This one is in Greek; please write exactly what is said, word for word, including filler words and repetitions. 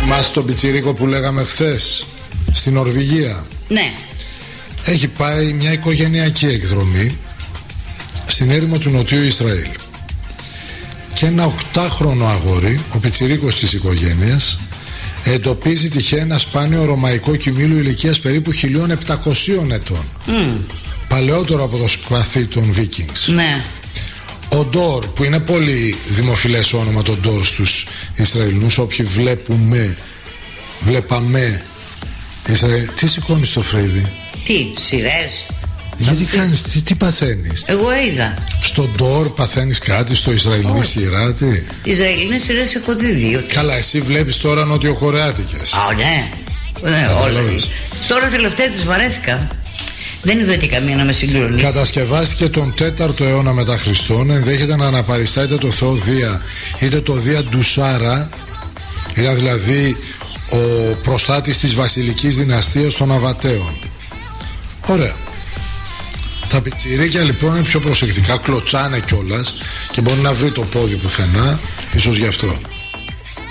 Θυμάσαι τον πιτσιρίκο που λέγαμε χθες στην Νορβηγία? Ναι. Έχει πάει μια οικογενειακή εκδρομή στην έρημο του Νοτιού Ισραήλ. Και ένα οκτάχρονο αγόρι, ο πιτσιρίκος της οικογένειας, εντοπίζει τυχαία ένα σπάνιο ρωμαϊκό κοιμήλιο ηλικίας περίπου χίλια επτακόσιων ετών. Mm. Παλαιότερο από το σπαθί των Vikings. Ναι. Ο Ντόρ, που είναι πολύ δημοφιλές όνομα το Ντόρ στους Ισραηλινούς, όποιοι βλέπουμε, βλέπαμε Ισραήλ. Τι σηκώνεις το Φρέιδι? Τι, σειρές? Γιατί κάνεις, τι, τι παθαίνεις? Εγώ είδα. Στο Ντόρ παθαίνεις κάτι, στο Ισραηλινή σειρά, τι? Οι Ισραηλινές σειρές έχω δει δύο. Καλά, εσύ βλέπεις τώρα νοτιοκορεάτικες. Α, ναι. Ναι, όλες. Τώρα τελευταία τις βαρέθηκα. Δεν είδα και καμία να με συγκλονίσει. Κατασκευάστηκε τον τέταρτο αιώνα μετά Χριστόν. Ενδέχεται να αναπαριστά είτε το Θεό Δία είτε το Δία Ντουσάρα. Ήταν δηλαδή ο προστάτης της βασιλικής δυναστείας των Αβατέων. Ωραία. Τα πιτσιρίκια λοιπόν είναι πιο προσεκτικά, κλωτσάνε κιόλας και μπορεί να βρει το πόδι πουθενά, ίσως γι' αυτό.